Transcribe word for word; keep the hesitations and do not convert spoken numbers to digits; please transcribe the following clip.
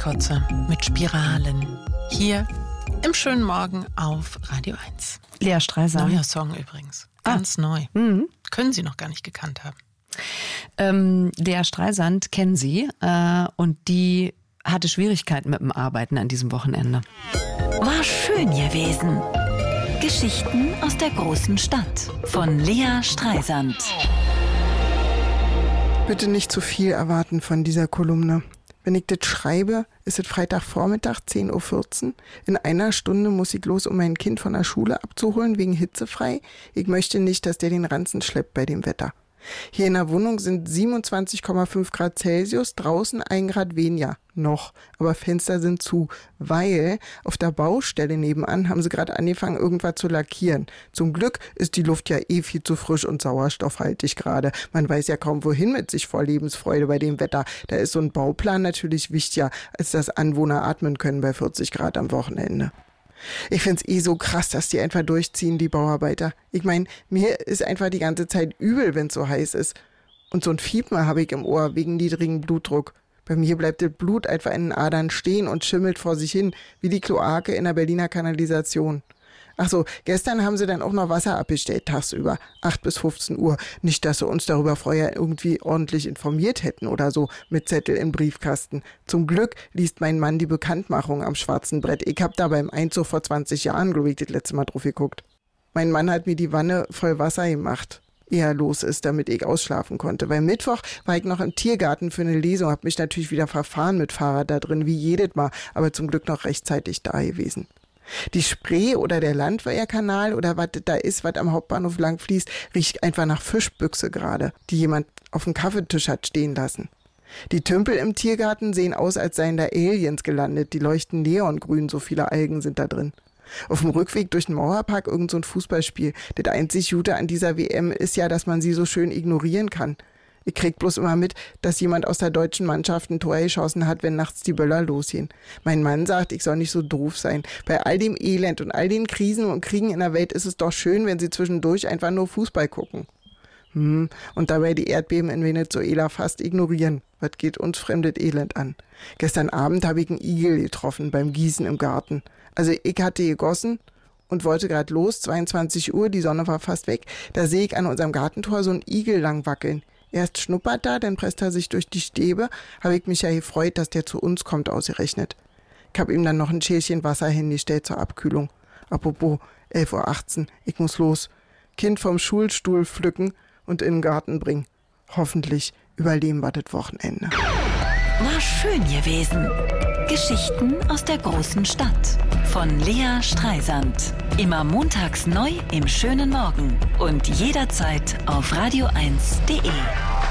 Streichholzer mit Spiralen. Hier im schönen Morgen auf Radio eins. Lea Streisand. Neuer Song übrigens. Ganz ah. neu. Mhm. Können Sie noch gar nicht gekannt haben. Ähm, Lea Streisand kennen Sie äh, und die hatte Schwierigkeiten mit dem Arbeiten an diesem Wochenende. War schön gewesen. Geschichten aus der großen Stadt von Lea Streisand. Bitte nicht zu viel erwarten von dieser Kolumne. Wenn ich das schreibe, ist es Freitagvormittag, zehn Uhr vierzehn. In einer Stunde muss ich los, um mein Kind von der Schule abzuholen, wegen hitzefrei. Ich möchte nicht, dass der den Ranzen schleppt bei dem Wetter. Hier in der Wohnung sind siebenundzwanzig Komma fünf Grad Celsius, draußen ein Grad weniger. Noch, aber Fenster sind zu, weil auf der Baustelle nebenan haben sie gerade angefangen, irgendwas zu lackieren. Zum Glück ist die Luft ja eh viel zu frisch und sauerstoffhaltig gerade. Man weiß ja kaum wohin mit sich vor Lebensfreude bei dem Wetter. Da ist so ein Bauplan natürlich wichtiger, als dass Anwohner atmen können bei vierzig Grad am Wochenende. Ich find's eh so krass, dass die einfach durchziehen, die Bauarbeiter. Ich mein, mir ist einfach die ganze Zeit übel, wenn's so heiß ist. Und so ein Fiepen habe ich im Ohr wegen niedrigem Blutdruck. Bei mir bleibt das Blut einfach in den Adern stehen und schimmelt vor sich hin, wie die Kloake in der Berliner Kanalisation. Ach so, gestern haben sie dann auch noch Wasser abgestellt, tagsüber, acht bis fünfzehn Uhr. Nicht, dass sie uns darüber vorher irgendwie ordentlich informiert hätten oder so, mit Zettel im Briefkasten. Zum Glück liest mein Mann die Bekanntmachung am schwarzen Brett. Ich hab da beim Einzug vor zwanzig Jahren, glaube ich, das letzte Mal drauf geguckt. Mein Mann hat mir die Wanne voll Wasser gemacht, ehe er los ist, damit ich ausschlafen konnte. Weil Mittwoch war ich noch im Tiergarten für eine Lesung, hab mich natürlich wieder verfahren mit Fahrrad da drin, wie jedes Mal, aber zum Glück noch rechtzeitig da gewesen. Die Spree oder der Landwehrkanal oder was da ist, was am Hauptbahnhof lang fließt, riecht einfach nach Fischbüchse gerade, die jemand auf dem Kaffeetisch hat stehen lassen. Die Tümpel im Tiergarten sehen aus, als seien da Aliens gelandet. Die leuchten neongrün, so viele Algen sind da drin. Auf dem Rückweg durch den Mauerpark irgend so ein Fußballspiel. Das einzig Gute an dieser W M ist ja, dass man sie so schön ignorieren kann. Ich krieg bloß immer mit, dass jemand aus der deutschen Mannschaft ein Tor geschossen hat, wenn nachts die Böller losgehen. Mein Mann sagt, ich soll nicht so doof sein. Bei all dem Elend und all den Krisen und Kriegen in der Welt ist es doch schön, wenn sie zwischendurch einfach nur Fußball gucken. Hm, und dabei die Erdbeben in Venezuela fast ignorieren. Was geht uns fremdes Elend an? Gestern Abend habe ich einen Igel getroffen beim Gießen im Garten. Also ich hatte gegossen und wollte gerade los, zweiundzwanzig Uhr, die Sonne war fast weg. Da sehe ich an unserem Gartentor so einen Igel lang wackeln. Erst schnuppert er, dann presst er sich durch die Stäbe. Habe ich mich ja gefreut, dass der zu uns kommt, ausgerechnet. Ich habe ihm dann noch ein Schälchen Wasser hingestellt zur Abkühlung. Apropos, elf Uhr achtzehn, ich muss los. Kind vom Schulstuhl pflücken und in den Garten bringen. Hoffentlich überleben wir das Wochenende. War schön gewesen. Geschichten aus der großen Stadt von Lea Streisand. Immer montags neu im schönen Morgen und jederzeit auf radio eins punkt de.